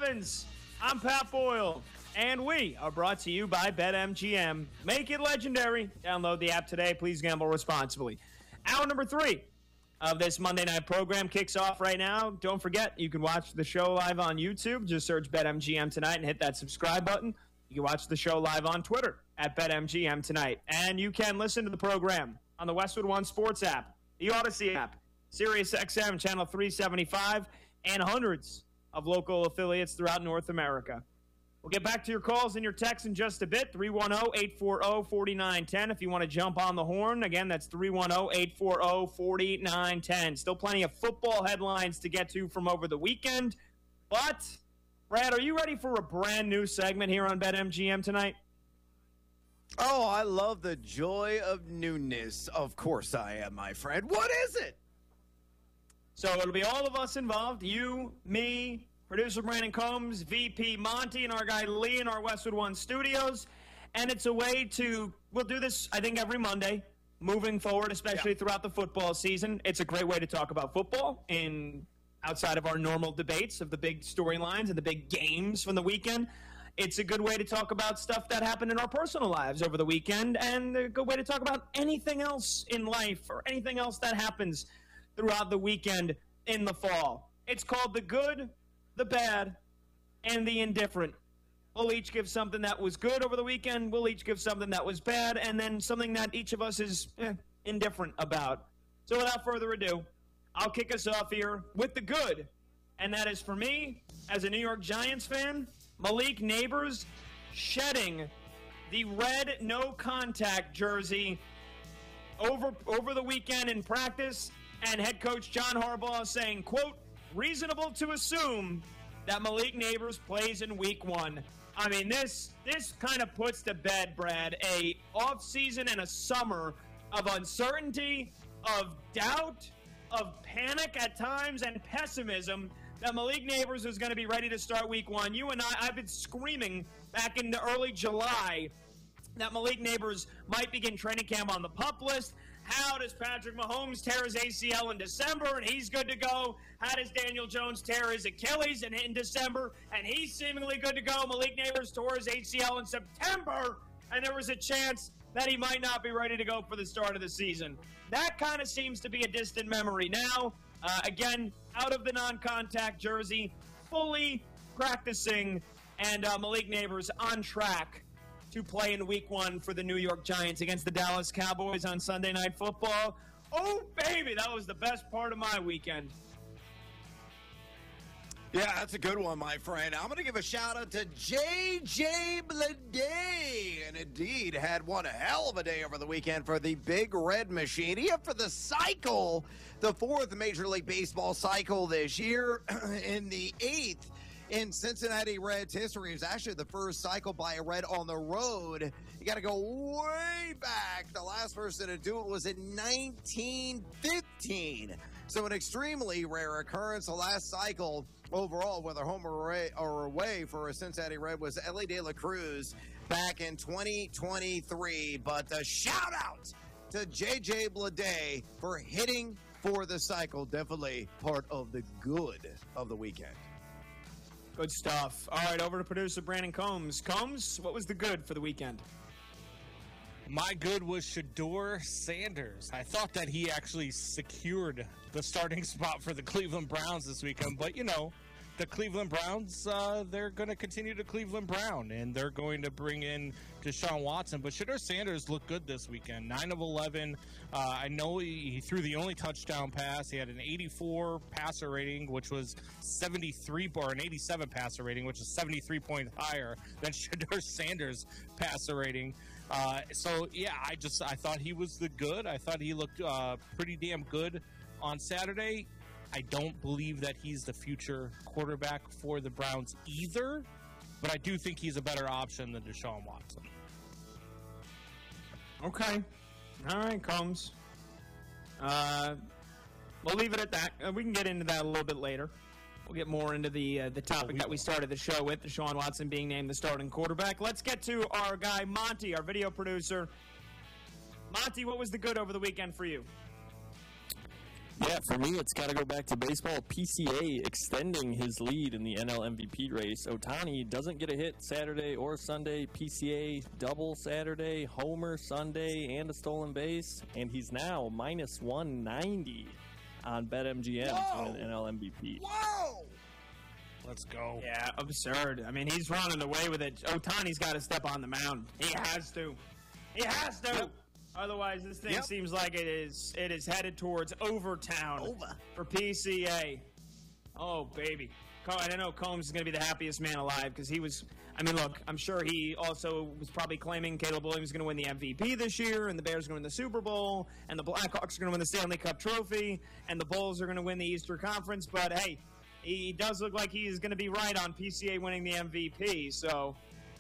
Evans. I'm Pat Boyle. And we are brought to you by BetMGM. Make it legendary. Download the app today. Please gamble responsibly. Hour number 3 of this Monday night program kicks off right now. Don't forget, you can watch the show live on YouTube. Just search BetMGM Tonight and hit that subscribe button. You can watch the show live on Twitter at BetMGM Tonight. And you can listen to the program on the Westwood One Sports app, the Odyssey app, SiriusXM Channel 375, and hundreds of local affiliates throughout North America. We'll get back to your calls and your texts in just a bit. 310-840-4910 if you want to jump on the horn. Again, that's 310-840-4910. Still plenty of football headlines to get to from over the weekend. But, Brad, are you ready for a brand new segment here on BetMGM tonight? Oh, I love the joy of newness. Of course I am, my friend. What is it? So it'll be all of us involved. You, me, producer Brandon Combs, VP Monty, and our guy Lee in our Westwood One studios. And it's a way to, we'll do this, I think, every Monday moving forward, especially throughout the football season. It's a great way to talk about football outside of our normal debates of the big storylines and the big games from the weekend. It's a good way to talk about stuff that happened in our personal lives over the weekend, and a good way to talk about anything else in life or anything else that happens throughout the weekend in the fall. It's called The Good, the Bad, and the Indifferent. We'll each give something that was good over the weekend. We'll each give something that was bad, and then something that each of us is indifferent about. So without further ado, I'll kick us off here with the good. And that is for me, as a New York Giants fan, Malik Neighbors shedding the red no-contact jersey over the weekend in practice, and head coach John Harbaugh saying, quote, reasonable to assume that Malik Neighbors plays in week 1. I mean, this kind of puts to bed, Brad, a offseason and a summer of uncertainty, of doubt, of panic at times, and pessimism that Malik Neighbors is going to be ready to start week 1. You and I've been screaming back in the early July that Malik Neighbors might begin training camp on the PUP list. How does Patrick Mahomes tear his ACL in December and he's good to go? How does Daniel Jones tear his Achilles in December and he's seemingly good to go? Malik Neighbors tore his ACL in September and there was a chance that he might not be ready to go for the start of the season. That kind of seems to be a distant memory now. Again, out of the non-contact jersey, fully practicing, and Malik Neighbors on track to play in week 1 for the New York Giants against the Dallas Cowboys on Sunday Night Football. Oh, baby, that was the best part of my weekend. Yeah, that's a good one, my friend. I'm going to give a shout-out to J.J. Bleday, and indeed had one hell of a day over the weekend for the Big Red Machine. He up for the cycle, the 4th Major League Baseball cycle this year, in the 8th in Cincinnati Reds history. It was actually the first cycle by a Red on the road. You got to go way back. The last person to do it was in 1915. So an extremely rare occurrence. The last cycle overall, whether home or away for a Cincinnati Red, was Ellie De La Cruz back in 2023. But a shout out to J.J. Bleday for hitting for the cycle. Definitely part of the good of the weekend. Good stuff. All right, over to producer Brandon Combs. Combs, what was the good for the weekend? My good was Shedeur Sanders. I thought that he actually secured the starting spot for the Cleveland Browns this weekend, but you know, the Cleveland Browns, they're going to continue to Cleveland Brown, and they're going to bring in Deshaun Watson. But Shedeur Sanders looked good this weekend, 9 of 11. I know he threw the only touchdown pass. He had an 84 passer rating, which was 73, or an 87 passer rating, which is 73 points higher than Shedeur Sanders' passer rating. So yeah, I thought he was the good. I thought he looked pretty damn good on Saturday. I don't believe that he's the future quarterback for the Browns either, but I do think he's a better option than Deshaun Watson. Okay. All right, Combs. We'll leave it at that. We can get into that a little bit later. We'll get more into the topic that we started the show with, Deshaun Watson being named the starting quarterback. Let's get to our guy, Monty, our video producer. Monty, what was the good over the weekend for you? Yeah, for me, it's got to go back to baseball. PCA extending his lead in the NL MVP race. Ohtani doesn't get a hit Saturday or Sunday. PCA double Saturday, homer Sunday, and a stolen base. And he's now minus 190 on BetMGM to win an NL MVP. Whoa! Let's go. Yeah, absurd. I mean, he's running away with it. Otani's got to step on the mound. He has to. He has to. Yep. Otherwise, this thing seems like it is headed towards Overtown for PCA. Oh, baby. I know Combs is going to be the happiest man alive because he was – I mean, look, I'm sure he also was probably claiming Caleb Williams is going to win the MVP this year, and the Bears are going to win the Super Bowl, and the Blackhawks are going to win the Stanley Cup trophy, and the Bulls are going to win the Eastern Conference. But, hey, he does look like he is going to be right on PCA winning the MVP. So,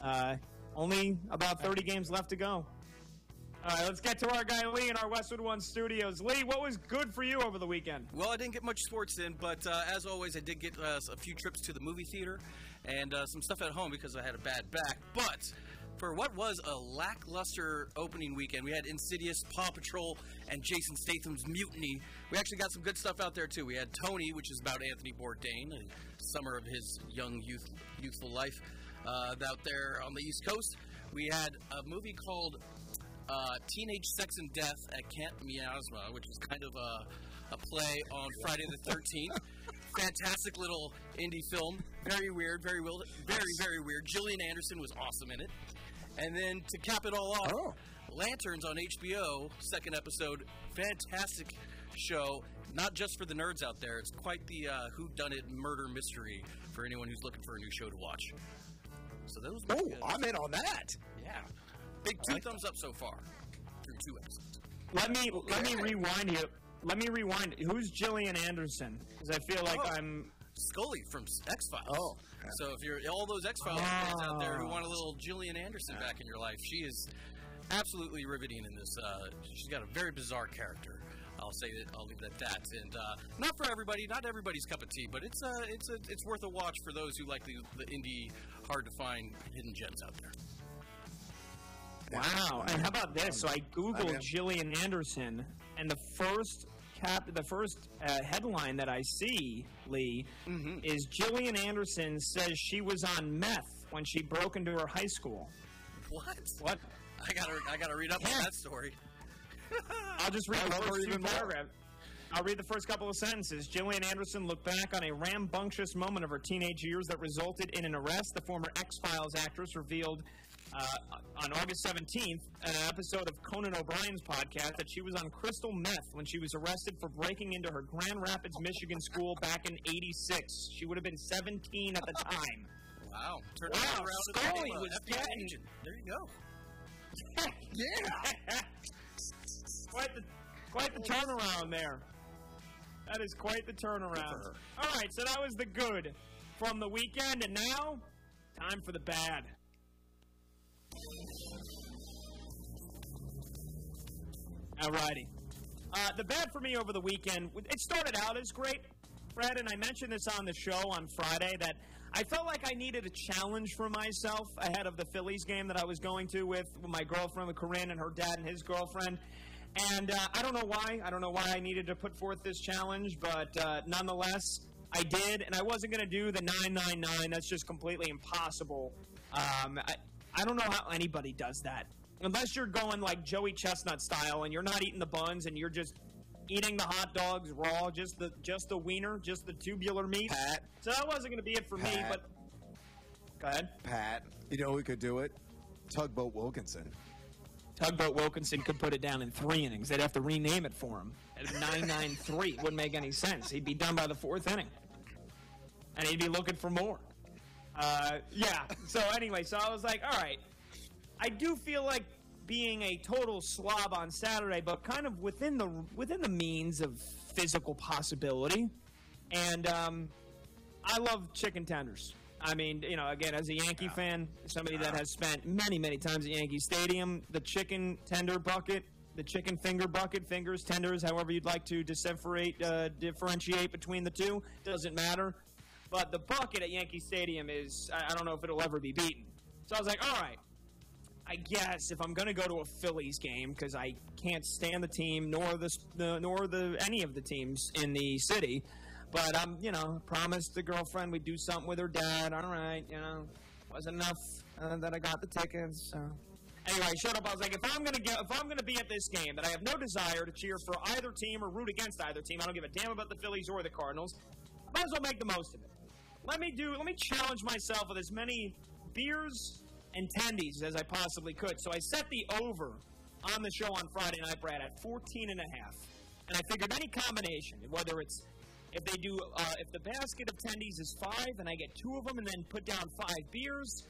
only about 30 games left to go. All right, let's get to our guy Lee in our Westwood One studios. Lee, what was good for you over the weekend? Well, I didn't get much sports in, but as always, I did get a few trips to the movie theater and some stuff at home because I had a bad back. But for what was a lackluster opening weekend, we had Insidious, Paw Patrol, and Jason Statham's Mutiny. We actually got some good stuff out there, too. We had Tony, which is about Anthony Bourdain, the summer of his young, youthful life out there on the East Coast. We had a movie called Teenage Sex and Death at Camp Miasma, which is kind of a play on Friday the 13th. Fantastic little indie film. Very weird, very weird. Gillian Anderson was awesome in it. And then to cap it all off, Lanterns on HBO, second episode. Fantastic show. Not just for the nerds out there. It's quite the whodunit murder mystery for anyone who's looking for a new show to watch. So those. I'm in on that. Yeah. Big two thumbs up so far through 2 episodes. Let me rewind you. Let me rewind. Who's Gillian Anderson? Because I feel like I'm Scully from X-Files. Oh. So if you're all those X-Files fans out there who want a little Gillian Anderson back in your life, she is absolutely riveting in this. She's got a very bizarre character. I'll say that. I'll leave it at that. And not for everybody, not everybody's cup of tea, but it's worth a watch for those who like the indie, hard to find hidden gems out there. wow. And how about this? So I googled Gillian Anderson, and the first headline that I see, Lee, is Gillian Anderson says she was on meth when she broke into her high school. What? I gotta read up on that story. I'll just read the first two paragraphs. I'll read the first couple of sentences. Gillian Anderson looked back on a rambunctious moment of her teenage years that resulted in an arrest. The former X-Files actress revealed on August 17th, an episode of Conan O'Brien's podcast, that she was on crystal meth when she was arrested for breaking into her Grand Rapids, Michigan school back in '86. She would have been 17 at the time. Wow. Scully was getting... There you go. Yeah. Quite the turnaround there. That is quite the turnaround. All right, so that was the good from the weekend, and now, time for the bad. Alrighty. The bad for me over the weekend, it started out as great, Fred, and I mentioned this on the show on Friday, that I felt like I needed a challenge for myself ahead of the Phillies game that I was going to with my girlfriend, with Corinne, and her dad and his girlfriend. And I don't know why. I don't know why I needed to put forth this challenge, but nonetheless, I did. And I wasn't going to do the 999. That's just completely impossible. I don't know how anybody does that. Unless you're going like Joey Chestnut style and you're not eating the buns and you're just eating the hot dogs raw, just the wiener, just the tubular meat. Pat. So that wasn't going to be it for me, but go ahead. Pat, you know who could do it? Tugboat Wilkinson. Tugboat Wilkinson could put it down in 3 innings. They'd have to rename it for him. 993 wouldn't make any sense. He'd be done by the 4th inning. And he'd be looking for more. Yeah. So anyway, so I was like, all right. I do feel like being a total slob on Saturday, but kind of within the means of physical possibility. And I love chicken tenders. I mean, you know, again, as a Yankee fan, somebody that has spent many, many times at Yankee Stadium, the chicken tender bucket, the chicken finger bucket, fingers, tenders, however you'd like to differentiate between the two, doesn't matter. But the bucket at Yankee Stadium is, I don't know if it'll ever be beaten. So I was like, all right, I guess if I'm going to go to a Phillies game, because I can't stand the team nor any of the teams in the city, but I'm, promised the girlfriend we'd do something with her dad. All right, wasn't enough that I got the tickets. So. Anyway, I showed up. I was like, if I'm gonna be at this game, that I have no desire to cheer for either team or root against either team. I don't give a damn about the Phillies or the Cardinals. I might as well make the most of it. Let me challenge myself with as many beers and tendies as I possibly could. So I set the over on the show on Friday night, Brad, at 14.5. And I figured any combination, whether it's if the basket of tendies is 5 and I get 2 of them and then put down 5 beers.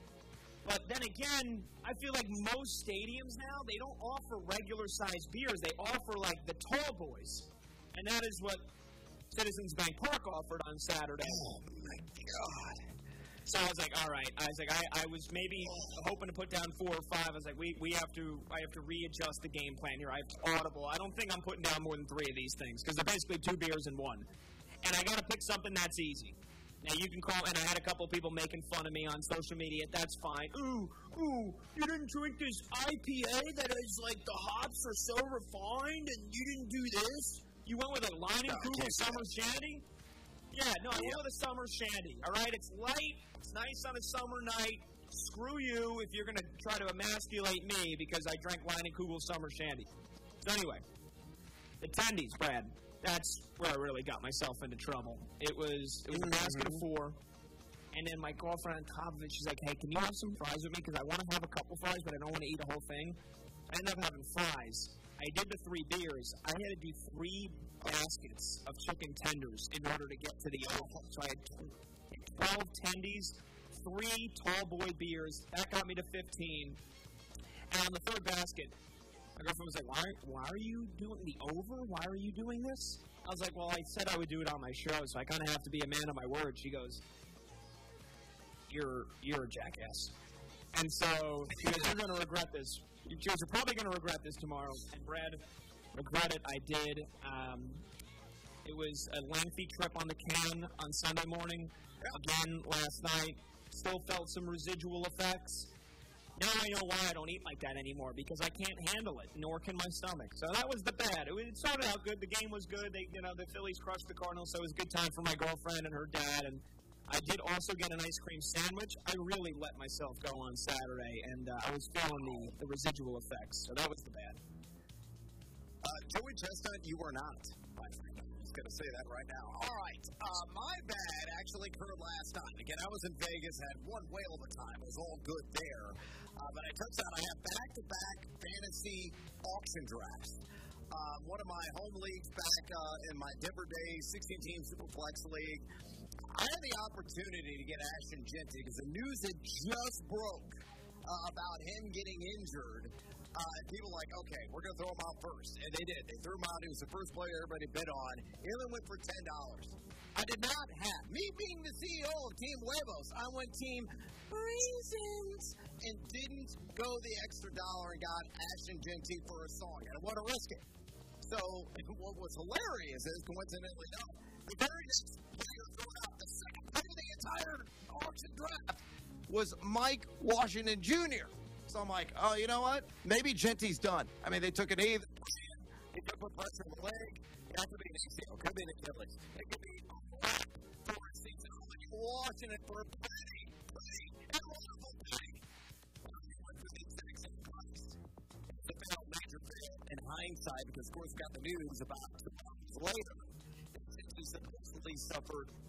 But then again, I feel like most stadiums now, they don't offer regular-sized beers. They offer, like, the tall boys. And that is what Citizens Bank Park offered on Saturday. Oh, my God. So I was like, all right. I was maybe hoping to put down 4 or 5. I was like, I have to readjust the game plan here. I have Audible. I don't think I'm putting down more than 3 of these things because they're basically 2 beers in one. And I got to pick something that's easy. Now, you can call, and I had a couple of people making fun of me on social media. That's fine. Ooh, you didn't drink this IPA that is like the hops are so refined, and you didn't do this? You went with a Leinenkugel Summer Shandy? Yeah, no, I went with a Summer Shandy, all right? It's light. It's nice on a summer night. Screw you if you're going to try to emasculate me because I drank Leinenkugel Summer Shandy. So anyway, the tendies, Brad. That's where I really got myself into trouble. It was a basket of 4, and then my girlfriend on top of it, she's like, hey, can you have some fries with me? Because I want to have a couple fries, but I don't want to eat the whole thing. I ended up having fries. I did the 3 beers. I had to do 3 baskets of chicken tenders in order to get to the over. So I had 12 tendies, 3 tall boy beers. That got me to 15. And on the 3rd basket, my girlfriend was like, why are you doing the over? Why are you doing this? I was like, well, I said I would do it on my show, so I kind of have to be a man of my word. She goes, you're a jackass. And so she goes, you're going to regret this. She goes, you're probably going to regret this tomorrow. And Brad, regret it, I did. It was a lengthy trip on the can on Sunday morning. Again, last night, still felt some residual effects. Now I know why I don't eat like that anymore, because I can't handle it, nor can my stomach. So that was the bad. It started out good. The game was good. The Phillies crushed the Cardinals, so it was a good time for my girlfriend and her dad. And I did also get an ice cream sandwich. I really let myself go on Saturday, and I was feeling the residual effects. So that was the bad. Joey Chestnut, you were not, my friend. I'm just going to say that right now. All right. My bad actually occurred last night. Again, I was in Vegas, had one whale of a time. It was all good there. But it turns out I have back-to-back fantasy auction drafts. One of my home leagues back in my Denver Days 16-team Superflex League, I had the opportunity to get Ashton Jeanty because the news had just broke about him getting injured. People were like, okay, we're going to throw him out first. And they did. They threw him out. He was the first player everybody bid on. He only went for $10. I did not have, me being the CEO of Team Huevos, I went Team Reasons and didn't go the extra dollar and got Ashton Jeanty for a song. I didn't want to risk it. So what was hilarious is, coincidentally, the very next player thrown out, the second player of the entire auction draft, was Mike Washington Jr. So I'm like, oh, you know what? Maybe Jeanty's done. I mean, they took an either. He took a pressure on the leg. It could be an ACL. It could be an Achilles. It could be a flap for a season. Washington for a penny, and a wonderful penny. He went for the exact same price. It's a major fail in hindsight because, of course, we got the news about 2 months later. He supposedly suffered